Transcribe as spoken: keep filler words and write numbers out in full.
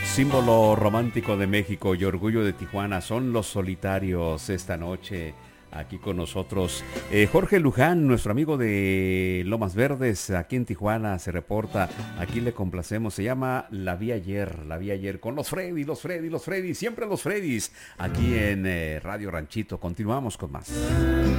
Símbolo romántico de México y orgullo de Tijuana son Los Solitarios esta noche. Aquí con nosotros eh, Jorge Luján, nuestro amigo de Lomas Verdes, aquí en Tijuana, se reporta. Aquí le complacemos. Se llama La Vi Ayer, La Vi Ayer con los Freddy, los Freddy, los Freddy, siempre los Freddys. Aquí en eh, Radio Ranchito. Continuamos con más.